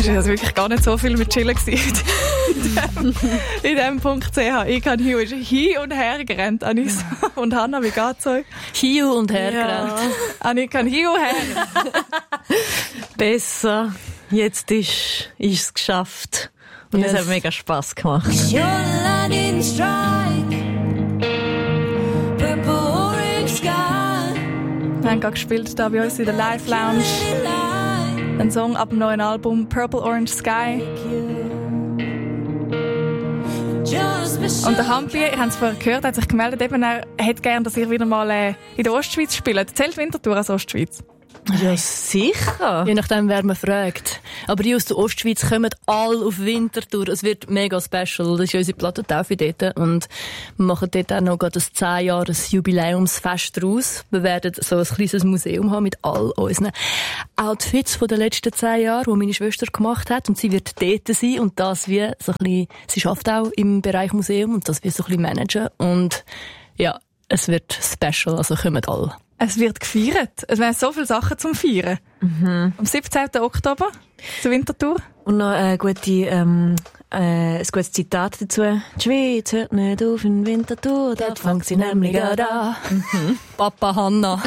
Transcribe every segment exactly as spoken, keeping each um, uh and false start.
ist also wirklich gar nicht so viel mit Chillen gewesen. In dem Punkt C H. Ich kann Hugh ist hin und her gerannt, Anis. Und Hanna, wie geht's euch? Hugh und her gerannt. Anni kann Hugh her. Besser. Jetzt ist, ist es geschafft. Und es yes. hat mega Spass gemacht. Wir haben gerade gespielt hier bei uns in der Live Lounge. Ein Song ab dem neuen Album Purple Orange Sky. Und der Hampli, ihr habt es vorher gehört, hat sich gemeldet, eben, er hätte gerne, dass ihr wieder mal äh, in der Ostschweiz spielt. Zählt Winterthur als Ostschweiz? Ja, sicher. Je nachdem, wer man fragt. Aber die aus der Ostschweiz kommen alle auf Winterthur. Es wird mega special. Das ist unsere Plattentaufe dort. Und wir machen dort auch noch ein zehn Jahres Jubiläumsfest draus. Wir werden so ein kleines Museum haben mit all unseren Outfits von den letzten zehn Jahren, die meine Schwester gemacht hat. Und sie wird dort sein und das wie so ein bisschen, sie arbeitet auch im Bereich Museum und das wird so ein bisschen managen. Und ja, es wird special, also kommen alle. Es wird gefeiert. Es werden so viele Sachen zum Feiern. Mhm. Am siebzehnten Oktober zur Winterthur. Und noch eine gute, ähm, äh, ein gutes Zitat dazu. Die Schweiz hört nicht auf in Winterthur, dort fängt sie nämlich gerade an. Mhm. Papa Hanna.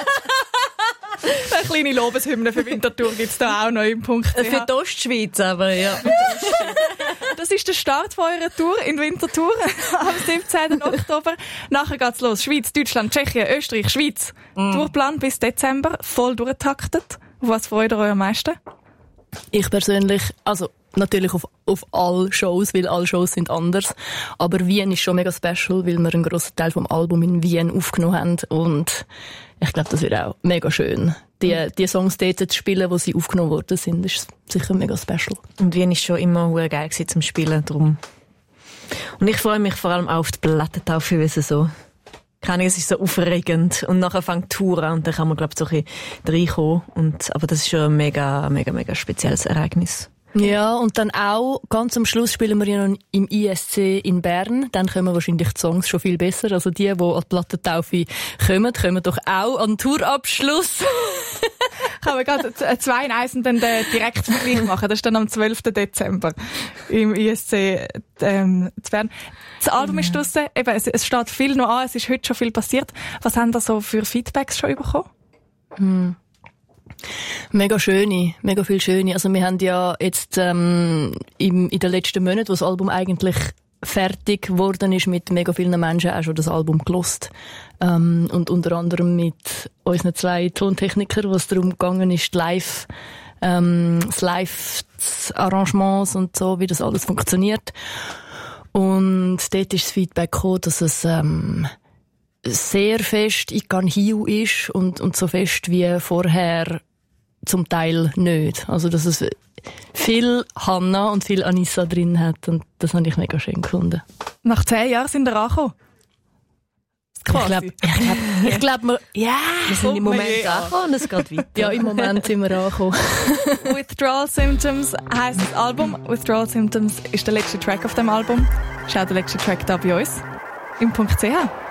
Eine kleine Lobeshymne für Winterthur gibt es da auch noch im Punkt. Für die Ostschweiz aber, ja. Das ist der Start von eurer Tour in Winterthur am siebzehnten Oktober. Nachher geht's los. Schweiz, Deutschland, Tschechien, Österreich, Schweiz. Mm. Tourplan bis Dezember, voll durchgetaktet. Auf was freut ihr euch am meisten? Ich persönlich, also natürlich auf, auf alle Shows, weil alle Shows sind anders. Aber Wien ist schon mega special, weil wir einen grossen Teil vom Album in Wien aufgenommen haben. Und ich glaube, das wird auch mega schön. Die, die Songs dort zu spielen, die sie aufgenommen worden sind, ist sicher mega special. Und Wien war schon immer sehr geil zum Spielen, darum. Und ich freue mich vor allem auch auf die Plattentaufe, wie es so, keine Ahnung, es ist so aufregend. Und nachher fängt die Tour an und dann kann man, glaube ich, so ein bisschen reinkommen. Und, aber das ist schon ein mega, mega, mega spezielles Ereignis. Ja, und dann auch, ganz am Schluss spielen wir ja noch im I S C in Bern. Dann kommen wahrscheinlich die Songs schon viel besser. Also die, die an die Plattentaufe kommen, kommen doch auch an den Tourabschluss. Kann man gerade zwei in eins und dann den Direktvergleich machen. Das ist dann am zwölften Dezember im I S C ähm, zu Bern. Das Album ist draussen. Eben, es, es steht viel noch an. Es ist heute schon viel passiert. Was haben da so für Feedbacks schon bekommen? Hm. Mega schöne, mega viel schöne. Also wir haben ja jetzt ähm, im, in den letzten Monaten, wo das Album eigentlich fertig geworden ist, mit mega vielen Menschen auch schon das Album gelost. Ähm, und unter anderem mit unseren zwei Tontechnikern, wo es darum gegangen ist, live, ähm, das Live-Arrangements und so, wie das alles funktioniert. Und dort ist das Feedback gekommen, dass es ähm, sehr fest in Can Hiu ist und, und so fest wie vorher zum Teil nicht. Also, dass es viel Hanna und viel Anissa drin hat und das habe ich mega schön gefunden. Nach zehn Jahren sind wir angekommen. Ich glaube, ich glaube, ich glaube, ja. Wir sind im Moment yeah. angekommen und es geht weiter. Ja, im Moment sind wir angekommen. Withdrawal Symptoms heisst das Album. Withdrawal Symptoms ist der letzte Track auf dem Album. Ist auch der letzte Track da bei uns. Im Punkt C H.